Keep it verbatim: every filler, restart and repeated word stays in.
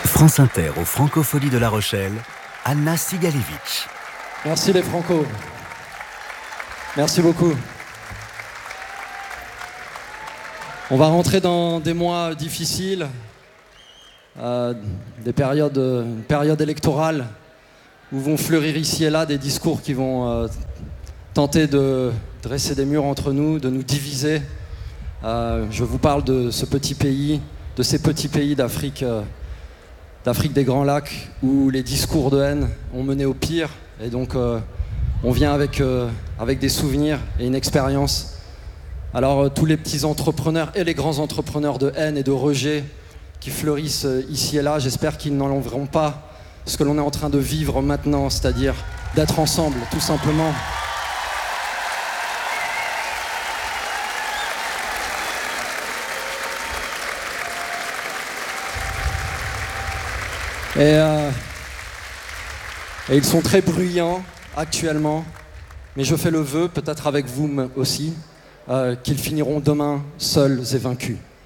France Inter aux Francopholies de La Rochelle, Anna Sigalievich. Merci les Franco. Merci beaucoup. On va rentrer dans des mois difficiles, euh, des périodes, une période électorale où vont fleurir ici et là des discours qui vont euh, tenter de dresser des murs entre nous, de nous diviser. Euh, je vous parle de ce petit pays, de ces petits pays d'Afrique, euh, d'Afrique des Grands Lacs, où les discours de haine ont mené au pire. Et donc, euh, on vient avec, euh, avec des souvenirs et une expérience. Alors, euh, tous les petits entrepreneurs et les grands entrepreneurs de haine et de rejet qui fleurissent euh, ici et là, j'espère qu'ils n'enlèveront pas ce que l'on est en train de vivre maintenant, c'est-à-dire d'être ensemble, tout simplement. Et, euh, et ils sont très bruyants actuellement, mais je fais le vœu, peut-être avec vous aussi, euh, qu'ils finiront demain seuls et vaincus.